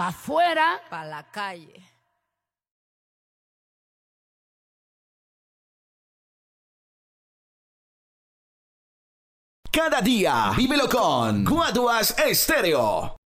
pa' afuera, pa' la calle. Cada día, vívelo con Guaduas Estéreo.